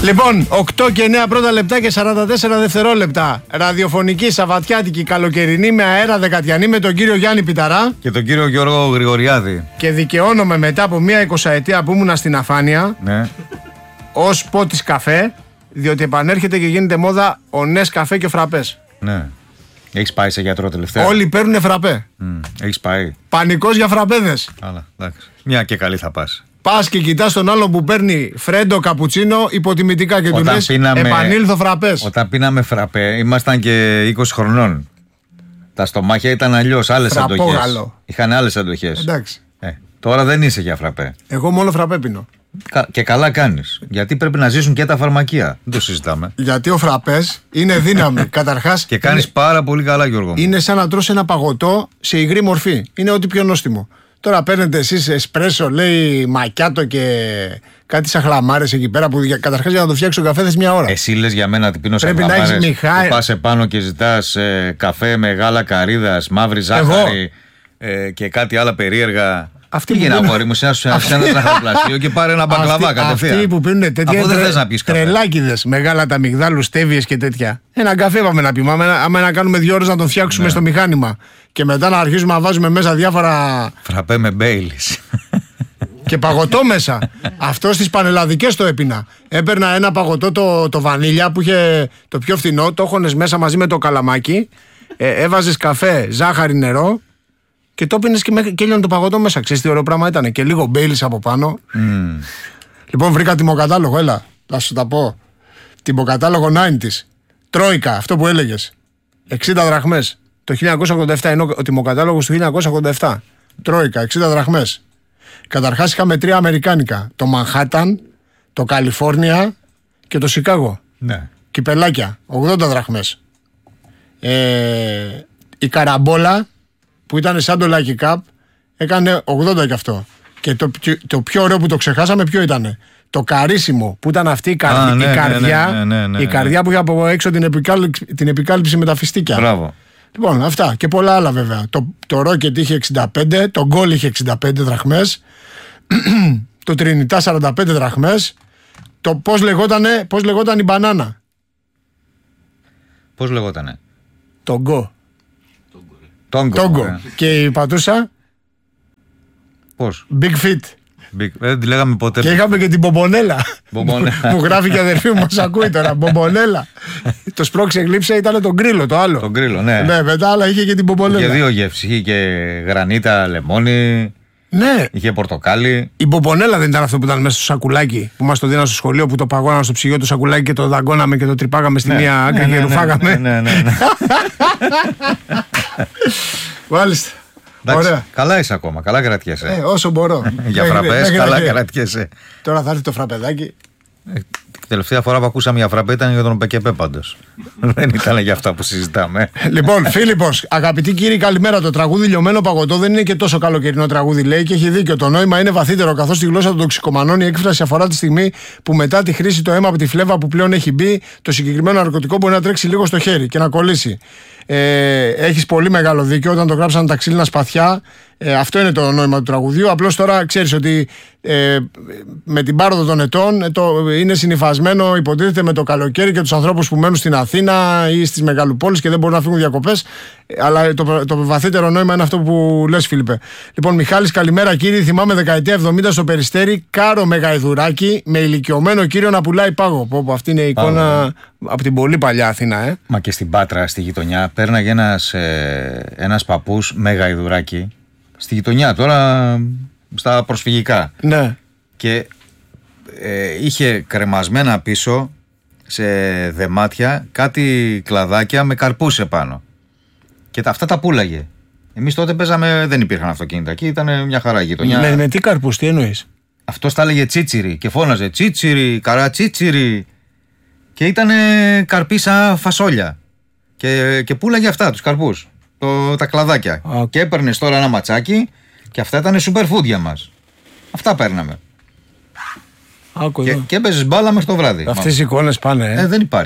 Λοιπόν, 8 και 9 πρώτα λεπτά και 44 δευτερόλεπτα. Ραδιοφωνική, σαββατιάτικη, καλοκαιρινή με αέρα δεκατιανή με τον κύριο Γιάννη Πιταρά. Και τον κύριο Γιώργο Γρηγοριάδη. Και δικαιώνομαι μετά από μία 20ετία που ήμουνα στην αφάνεια. Ναι. Ως πότης καφέ, διότι επανέρχεται και γίνεται μόδα ο Νες καφέ και ο φραπές. Ναι. Έχεις πάει σε γιατρό τελευταία? Όλοι παίρνουνε φραπέ. Έχεις πάει? Πανικός για φραπέδες. Καλά, εντάξει. Μια και καλή θα πας. Πας και κοιτάς τον άλλον που παίρνει φρέντο καπουτσίνο υποτιμητικά και του λες επανήλθω φραπές. Όταν πίναμε φραπέ ήμασταν και 20 χρονών. Τα στομάχια ήταν αλλιώς, άλλες αντοχές. Είχαν άλλες αντοχές. Εντάξει. Τώρα δεν είσαι για φραπέ. Εγώ μόνο φραπέ πίνω. Και καλά κάνεις. Γιατί πρέπει να ζήσουν και τα φαρμακεία. Δεν το συζητάμε. Γιατί ο φραπές είναι δύναμη. Καταρχάς. Και κάνεις πάρα πολύ καλά, Γιώργο μου. Είναι σαν να τρως ένα παγωτό σε υγρή μορφή. Είναι ό,τι πιο νόστιμο. Τώρα παίρνετε εσείς εσπρέσο, λέει μακιάτο και κάτι σαν χλαμάρες εκεί πέρα που καταρχάς για να το φτιάξει ο καφέ θες μια ώρα. Εσύ λες για μένα ότι πίνω σε πρέπει χλαμάρες. Να έχεις πας επάνω και ζητάς καφέ με γάλα καρύδας, μαύρη ζάχαρη και κάτι άλλα περίεργα. Αυτοί πήγαινε αγόρι μου σε ένα ζαχαροπλαστείο και πάρε ένα μπακλαβά κατευθείαν. Αυτοί που πίνουν τέτοια τρελάκιδες, μεγάλα τα μυγδάλους, στέβιες και τέτοια. Ένα καφέ πάμε να πίνουμε. Άμα να κάνουμε 2 ώρες να τον φτιάξουμε στο μηχάνημα και μετά να αρχίσουμε να βάζουμε μέσα διάφορα. Φραπέ με Μπέιλις. Και παγωτό μέσα. Αυτό στις πανελλαδικές το έπινα. Έπαιρνα ένα παγωτό το βανίλια που είχε το πιο φθηνό, το έχωνες μέσα μαζί με το καλαμάκι, έβαζες καφέ, ζάχαρη, νερό. Και το πίνες και έλειωνε το παγωτό μέσα. Ξέρεις τι ωραίο πράγμα ήταν. Και λίγο Μπέιλις από πάνω. Λοιπόν, βρήκα τιμοκατάλογο. Έλα, θα σου τα πω. Τιμοκατάλογο 90's. Τρόικα, αυτό που έλεγες. 60 δραχμές. Το 1987 είναι ο τιμοκατάλογος του 1987. Τρόικα, 60 δραχμές. Καταρχάς είχαμε 3 αμερικάνικα. Το Μανχάταν, το Καλιφόρνια και το Σικάγο. Ναι. Κυπελάκια, 80 δραχμές. Η Καραμπόλα, που ήταν σαν το Lucky Cup, έκανε 80 κι αυτό. Και το πιο ωραίο που το ξεχάσαμε ποιο ήτανε? Το Καρίσιμο, που ήταν αυτή η καρδιά που είχε από έξω την επικάλυψη με τα φιστίκια. Μπράβο. Λοιπόν, αυτά και πολλά άλλα βέβαια. Το Rocket είχε 65, το Γκολ είχε 65 δραχμές, το Τρινιτά 45 δραχμές. Το πώς λεγόταν η μπανάνα? Πώς λεγότανε? Το Γκο. Τόγκο. Και η πατούσα? Πώς? Big Fit. Δεν τη λέγαμε ποτέ. Και είχαμε και την Μπομπονέλα. Που γράφει και αδερφή μου, μας ακούει τώρα. Μπομπονέλα. Το σπρώξε γλύψε ήταν το γκρίλο, το άλλο. Το γκρίλο, ναι. Ναι, μετά αλλά είχε και την Μπομπονέλα. Είχε 2 γεύσεις. Είχε και γρανίτα, λεμόνι. Ναι. Είχε πορτοκάλι. Η Μπομπονέλα δεν ήταν αυτό που ήταν μέσα στο σακουλάκι που μας το δίναν στο σχολείο, που το παγώναμε στο ψυγείο το σακουλάκι και το δαγκώναμε και το τρυπάγαμε στη μία άκρη και ρουφάγαμε. Ναι. Μάλιστα. Ωραία. Καλά είσαι ακόμα, καλά κρατιέσαι. Όσο μπορώ. Για φραπές, καλά κρατιέσαι. Τώρα θα έρθει το φραπεδάκι. Τελευταία φορά που ακούσαμε για φραπέ ήταν για τον ΠΚΠ πάντως. Δεν ήταν για αυτά που συζητάμε. Λοιπόν, Φίλιππος, αγαπητοί κύριοι, καλημέρα. Το τραγούδι Λιωμένο Παγωτό δεν είναι και τόσο καλοκαιρινό τραγούδι, λέει, και έχει δίκιο. Το νόημα είναι βαθύτερο, καθώς στη γλώσσα των τοξικομανών η έκφραση αφορά τη στιγμή που μετά τη χρήση το αίμα από τη φλέβα που πλέον έχει μπει, το συγκεκριμένο ναρκωτικό μπορεί να τρέξει λίγο στο χέρι και να κολλήσει. Έχεις πολύ μεγάλο δίκιο. Όταν το γράψαν τα ξύλινα σπαθιά, αυτό είναι το νόημα του τραγουδίου. Απλώς τώρα ξέρεις ότι με την πάροδο των ετών είναι συνυφασμένο, υποτίθεται, με το καλοκαίρι και τους ανθρώπους που μένουν στην Αθήνα ή στις μεγαλοπόλεις και δεν μπορούν να φύγουν διακοπές. Αλλά το βαθύτερο νόημα είναι αυτό που λες, Φίλιππε. Λοιπόν, Μιχάλης, καλημέρα κύριε. Θυμάμαι δεκαετία 70 στο Περιστέρι, κάρο μεγαϊδουράκι με ηλικιωμένο κύριο να πουλάει πάγο. Αυτή είναι η εικόνα από την πολύ παλιά Αθήνα. Μα και στην Πάτρα, στη γειτονιά, πέρναγε ένας παππούς με γαϊδουράκι. Στη γειτονιά, τώρα στα προσφυγικά. Ναι. Και είχε κρεμασμένα πίσω σε δεμάτια κάτι κλαδάκια με καρπούς επάνω. Και αυτά τα πούλαγε. Εμείς τότε παίζαμε, δεν υπήρχαν αυτοκίνητα εκεί, ήταν μια χαρά η γειτονιά. Με τι καρπούς, τι εννοείς? Αυτός τα έλεγε τσίτσιρι και φώναζε τσίτσιρι, καρατσίτσιρι. Και ήταν καρπί σαν φασόλια. Και πούλαγε αυτά, τους καρπούς, τα κλαδάκια. Και έπαιρνες τώρα ένα ματσάκι και αυτά ήταν super food για μας. Αυτά παίρναμε. Και έπαιζες μπάλα μέχρι το βράδυ. Αυτές οι εικόνες πάνε. Δεν υπάρχει.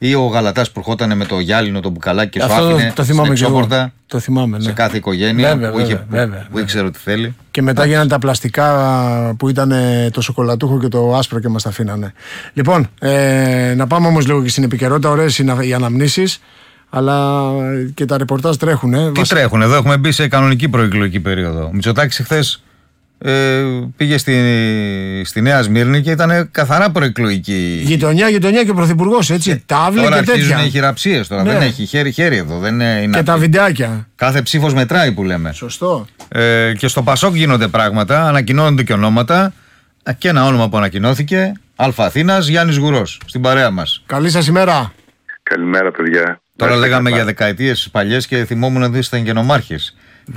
Ή ο Γαλατάς που ερχόταν με το γυάλινο, το μπουκαλάκι και σου Αυτό άφηνε το θυμάμαι στην εξώπορτα. Το θυμάμαι, ναι. Σε κάθε οικογένεια που ήξερε ότι θέλει. Και μετά γίνανε τα πλαστικά που ήταν το σοκολατούχο και το άσπρο και μας τα αφήνανε. Λοιπόν, να πάμε όμως λίγο και στην επικαιρότητα. Ωραίες είναι οι αναμνήσεις, αλλά και τα ρεπορτάζ τρέχουν. Τι τρέχουν, εδώ έχουμε μπει σε κανονική προεκλογική περίοδο. Ο Μητσοτάκης εχθές πήγε στη Νέα Σμύρνη και ήταν καθαρά προεκλογική. Γειτονιά και ο πρωθυπουργός, έτσι. Τάβλη τώρα και τέτοια. αρχίζουν οι χειραψίες τώρα. Ναι. Δεν έχει χέρι-χέρι εδώ. Δεν είναι και τα βιντεάκια. Κάθε ψήφος μετράει που λέμε. Σωστό. Και στο Πασόκ γίνονται πράγματα, ανακοινώνονται και ονόματα. Και ένα όνομα που ανακοινώθηκε, Αλφα Αθήνας, Γιάννης Γουρός, στην παρέα μας. Καλή σας ημέρα. Καλημέρα, παιδιά. Τώρα λέγαμε για δεκαετίες παλιές και θυμόμουν ότι ήσταν και νομάρχης.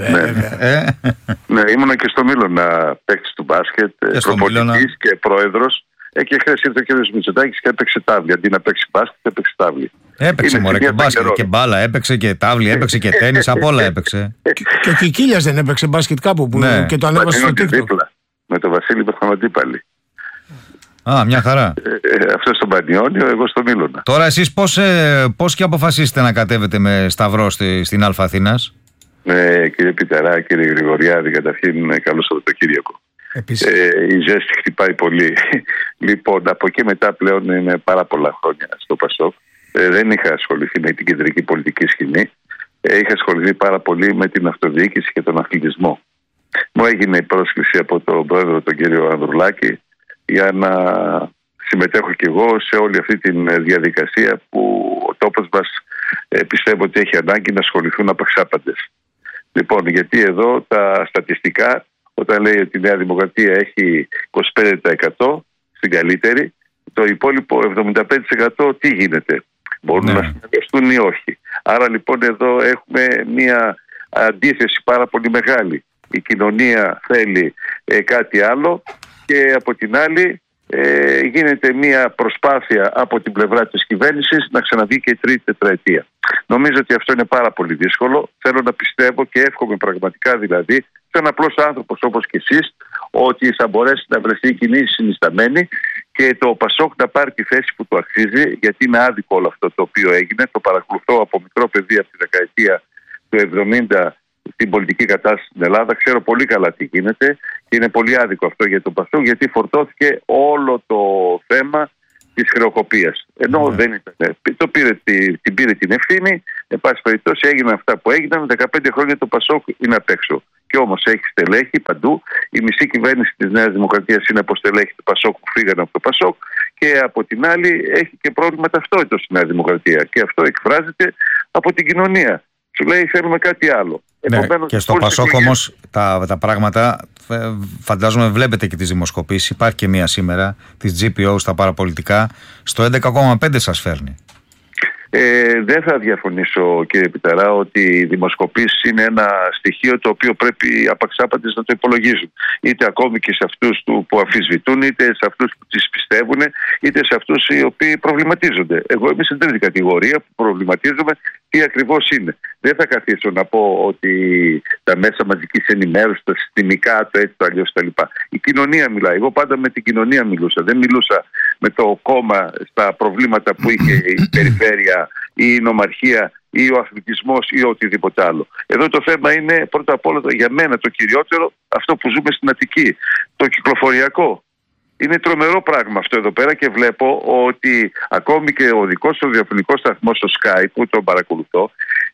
Ναι, ήμουν και στο Μήλωνα παίκτης του μπάσκετ, προπονητής και πρόεδρος. Και χθες ήρθε ο κ. Μητσοτάκης και έπαιξε τάβλη. Αντί να παίξει μπάσκετ, έπαιξε τάβλη. Έπαιξε μωρέ και μπάσκετ και μπάλα, έπαιξε και τάβλη, έπαιξε και τένις, απ' όλα έπαιξε. Και ο Κικίλιας δεν έπαιξε μπάσκετ κάπου που και το ανέβασε στο TikTok. Με τον Βασίλη Πεθαμαντή πάλι. Α, μια χαρά. Αυτό στον Πανιόνιο, εγώ στο Μήλωνα. Τώρα εσείς πώς και αποφασίσετε να κατέβετε με σταυρό στην Αλφα Αθήνας? Κύριε Πιταρά, κύριε Γρηγοριάδη, καταρχήν καλό Σαββατοκύριακο. Η ζέστη χτυπάει πολύ. Λοιπόν, από εκεί μετά πλέον είναι πάρα πολλά χρόνια στο Πασόκ. Δεν είχα ασχοληθεί με την κεντρική πολιτική σκηνή. Είχα ασχοληθεί πάρα πολύ με την αυτοδιοίκηση και τον αθλητισμό. Μου έγινε η πρόσκληση από τον πρόεδρο, τον κύριο Ανδρουλάκη, για να συμμετέχω κι εγώ σε όλη αυτή τη διαδικασία που ο τόπος μας πιστεύω ότι έχει ανάγκη να ασχοληθούν απεξάπαντες. Λοιπόν, γιατί εδώ τα στατιστικά, όταν λέει ότι η Νέα Δημοκρατία έχει 25% στην καλύτερη, το υπόλοιπο 75% τι γίνεται? Μπορούν να συνεργαστούν ή όχι? Άρα λοιπόν εδώ έχουμε μια αντίθεση πάρα πολύ μεγάλη. Η κοινωνία θέλει κάτι άλλο και από την άλλη γίνεται μια προσπάθεια από την πλευρά της κυβέρνησης να ξαναβγεί και η τρίτη τετραετία. Νομίζω ότι αυτό είναι πάρα πολύ δύσκολο. Θέλω να πιστεύω και εύχομαι πραγματικά δηλαδή, σαν απλός άνθρωπος όπως και εσείς, ότι θα μπορέσει να βρεθεί η κοινή συνισταμένη και το Πασόκ να πάρει τη θέση που του αξίζει, γιατί είναι άδικο όλο αυτό το οποίο έγινε. Το παρακολουθώ από μικρό παιδί από τη δεκαετία του 70 την πολιτική κατάσταση στην Ελλάδα. Ξέρω πολύ καλά τι γίνεται και είναι πολύ άδικο αυτό για το Πασόκ, γιατί φορτώθηκε όλο το θέμα της χρεοκοπίας. Ενώ δεν ήταν. Πήρε την ευθύνη, εν πάση περιπτώσει έγιναν αυτά που έγιναν. 15 χρόνια το Πασόκ είναι απ' έξω. Και όμως έχει στελέχη παντού. Η μισή κυβέρνηση της Νέας Δημοκρατίας είναι από στελέχη του Πασόκ που φύγανε από το Πασόκ. Και από την άλλη έχει και πρόβλημα ταυτότητας στη Νέα Δημοκρατία. Και αυτό εκφράζεται από την κοινωνία. Σου λέει θέλουμε κάτι άλλο. Ναι, και στο Πασόκ όμως τα πράγματα, φαντάζομαι βλέπετε και τις δημοσκοπήσεις, υπάρχει και μία σήμερα της GPO στα παραπολιτικά, στο 11,5 σας φέρνει. Δεν θα διαφωνήσω, κύριε Πιταρά, ότι οι δημοσκοπήσεις είναι ένα στοιχείο το οποίο πρέπει απαξάπαντες να το υπολογίζουν. Είτε ακόμη και σε αυτούς που αμφισβητούν, είτε σε αυτούς που τις πιστεύουν, είτε σε αυτούς οι οποίοι προβληματίζονται. Εγώ είμαι στην τρίτη κατηγορία που προβληματίζομαι τι ακριβώς είναι. Δεν θα καθίσω να πω ότι τα μέσα μαζικής ενημέρωσης, τα συστημικά, το έτσι, το αλλιώς κτλ. Η κοινωνία μιλάει. Εγώ πάντα με την κοινωνία μιλούσα. Δεν μιλούσα με το κόμμα στα προβλήματα που είχε η περιφέρεια ή η νομαρχία ή ο αθλητισμός ή οτιδήποτε άλλο. Εδώ το θέμα είναι πρώτα απ' όλα για μένα το κυριότερο αυτό που ζούμε στην Αττική. Το κυκλοφοριακό. Είναι τρομερό πράγμα αυτό εδώ πέρα και βλέπω ότι ακόμη και ο δικός του διαφωνικός σταθμός στο Sky που τον παρακολουθώ,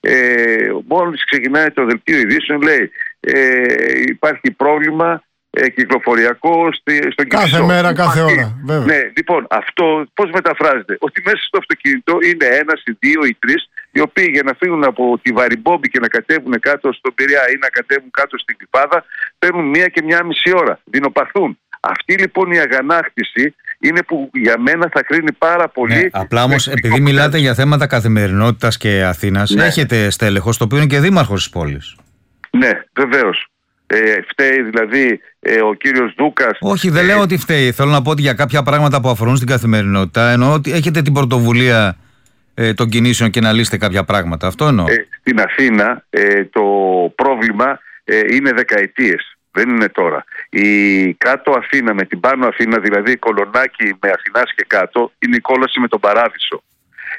μόλις ξεκινάει το δελτίο ειδήσεων λέει υπάρχει πρόβλημα κυκλοφοριακό στον κάθε Κυψό. Μέρα, κάθε ώρα. Βέβαια. Ναι, λοιπόν, αυτό πώς μεταφράζεται? Ότι μέσα στο αυτοκίνητο είναι ένας ή δύο ή τρεις οι οποίοι για να φύγουν από τη Βαριμπόμπη και να κατέβουν κάτω στον Πειραιά ή να κατέβουν κάτω στην Κλιπάδα παίρνουν 1 και 1,5 ώρα. Δεινοπαθούν. Αυτή λοιπόν η αγανάκτηση είναι που για μένα θα κρίνει πάρα πολύ. Ναι, απλά όμως επειδή μιλάτε για θέματα καθημερινότητας και Αθήνας, έχετε στέλεχος το οποίο είναι και δήμαρχος της πόλης. Ναι, βεβαίως. Φταίει δηλαδή ο κύριος Δούκας. Όχι, δεν λέω ότι φταίει. Θέλω να πω ότι για κάποια πράγματα που αφορούν στην καθημερινότητα εννοώ ότι έχετε την πρωτοβουλία των κινήσεων και να λύσετε κάποια πράγματα. Αυτό εννοώ. Στην Αθήνα το πρόβλημα είναι δεκαετίες. Δεν είναι τώρα. Η κάτω Αθήνα με την πάνω Αθήνα, δηλαδή η Κολονάκι με Αθηνάς και κάτω, είναι η κόλαση με τον Παράδεισο.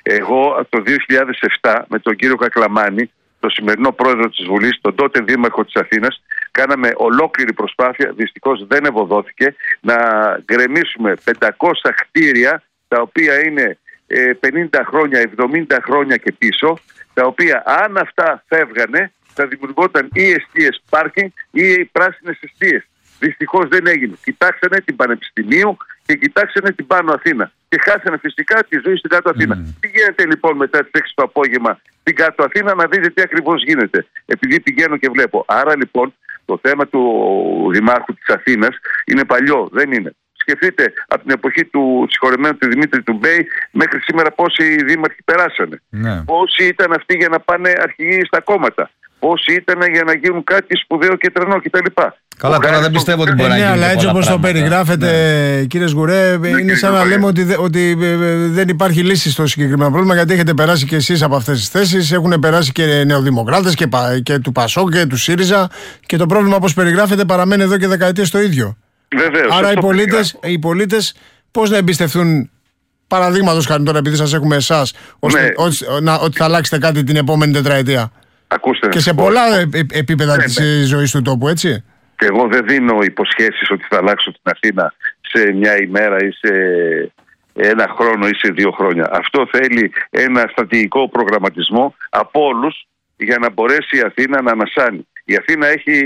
Εγώ το 2007 με τον κύριο Κακλαμάνη, τον σημερινό πρόεδρο της Βουλής, τον τότε δήμαρχο της Αθήνας, κάναμε ολόκληρη προσπάθεια, δυστυχώς δεν ευωδόθηκε, να γκρεμίσουμε 500 κτίρια τα οποία είναι 50 χρόνια, 70 χρόνια και πίσω, τα οποία αν αυτά φεύγανε θα δημιουργόταν ή εστίες πάρκινγκ ή οι πράσινες εστίες. Δυστυχώς δεν έγινε. Κοιτάξανε την Πανεπιστημίου και κοιτάξανε την Πάνω Αθήνα. Και χάσανε φυσικά τη ζωή στην Κάτω Αθήνα. Πηγαίνετε λοιπόν μετά τις 6 το απόγευμα στην Κάτω Αθήνα να δείτε τι ακριβώς γίνεται. Επειδή πηγαίνω και βλέπω. Άρα λοιπόν το θέμα του Δημάρχου της Αθήνας είναι παλιό. Δεν είναι. Σκεφτείτε από την εποχή του συγχωρεμένου του Δημήτρη του Μπέη μέχρι σήμερα πόσοι δήμαρχοι περάσανε. Ναι. Πόσοι ήταν αυτοί για να πάνε αρχηγοί στα κόμματα. Πόσοι ήταν για να γίνουν κάτι σπουδαίο και τρανό κτλ. Καλά, τώρα δεν πιστεύω ότι μπορεί να γίνει. Αλλά έτσι όπως το περιγράφετε, κύριε Σγουρέ, είναι σαν να λέμε ότι δεν υπάρχει λύση στο συγκεκριμένο πρόβλημα, γιατί έχετε περάσει και εσείς από αυτές τις θέσεις. Έχουν περάσει και νεοδημοκράτες και του ΠΑΣΟΚ και του ΣΥΡΙΖΑ. Και το πρόβλημα, όπως περιγράφετε, παραμένει εδώ και δεκαετίες το ίδιο. Βεβαίως. Άρα οι πολίτες πώς να εμπιστευτούν, παραδείγματος χάρη τώρα, επειδή σας έχουμε εσάς, ότι θα αλλάξετε κάτι την επόμενη τετραετία. Ακούστε, και σε πολλά επίπεδα της ζωής του τόπου, έτσι. Και εγώ δεν δίνω υποσχέσεις ότι θα αλλάξω την Αθήνα σε μια ημέρα ή σε ένα χρόνο ή σε 2 χρόνια. Αυτό θέλει ένα στρατηγικό προγραμματισμό από όλους για να μπορέσει η Αθήνα να ανασάνει. Η Αθήνα έχει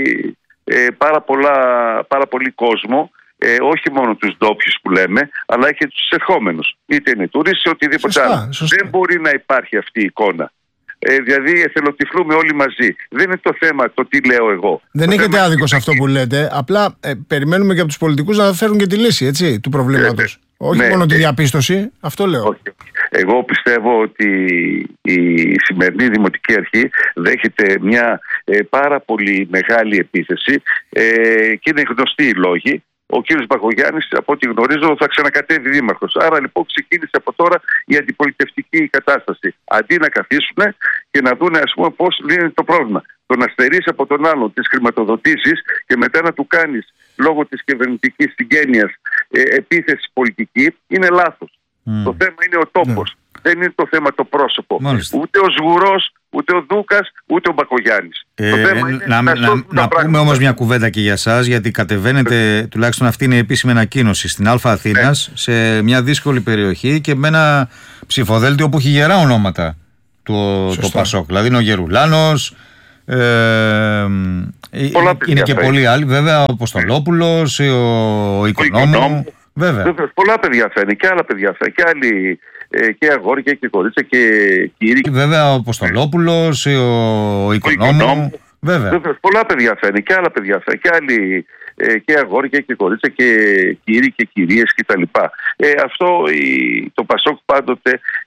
πάρα πολύ κόσμο, όχι μόνο τους ντόπιους που λέμε, αλλά και τους ερχόμενους. Είτε είναι τουρίστες είτε οτιδήποτε άλλο. Δεν μπορεί να υπάρχει αυτή η εικόνα. Δηλαδή εθελοτυφλούμε όλοι μαζί. Δεν είναι το θέμα το τι λέω εγώ. Δεν έχετε άδικο σε αυτό που λέτε. Απλά περιμένουμε και από τους πολιτικούς να φέρουν και τη λύση, έτσι, του προβλήματος. Όχι μόνο τη διαπίστωση, αυτό λέω. Όχι. Εγώ πιστεύω ότι η σημερινή Δημοτική Αρχή δέχεται μια πάρα πολύ μεγάλη επίθεση και είναι γνωστοί οι λόγοι. Ο κύριος Μπακογιάννης, από ό,τι γνωρίζω, θα ξανακατέβει δήμαρχος. Άρα λοιπόν ξεκίνησε από τώρα η αντιπολιτευτική κατάσταση. Αντί να καθίσουν και να δουν, ας πούμε, πώς λύνεται το πρόβλημα. Το να στερείς από τον άλλον τις χρηματοδοτήσεις και μετά να του κάνεις λόγω της κυβερνητικής συγγένειας επίθεση πολιτική είναι λάθος. Το θέμα είναι ο τόπος. Δεν είναι το θέμα το πρόσωπο. Μάλιστα. Ούτε ο Σγουρός, ούτε ο Δούκας, ούτε ο Μπακογιάννης. Το θέμα είναι να πούμε όμως μια κουβέντα και για εσάς, γιατί κατεβαίνετε, τουλάχιστον αυτή είναι η επίσημη ανακοίνωση, στην Α Αθήνας, σε μια δύσκολη περιοχή και με ένα ψηφοδέλτιο που έχει γερά ονόματα το ΠΑΣΟΚ. Δηλαδή είναι ο Γερουλάνος, είναι και πολλοί άλλοι, βέβαια, ο Αποστολόπουλος, ο Οικονόμου. Βέβαια. Πολλά παιδιά φαίνεται και άλλα παιδιά φαίνεται και άλλοι, και αγόρια και κορίτσια και κύριοι. Βέβαια ο Αποστολόπουλος, ο Οικονόμου. Βέβαια. Πολλά παιδιά φαίνεται και άλλα παιδιά φαίνεται και άλλοι, και αγόρια και κορίτσια και κύριοι και κυρίες κτλ. Αυτό το ΠΑΣΟΚ πάντοτε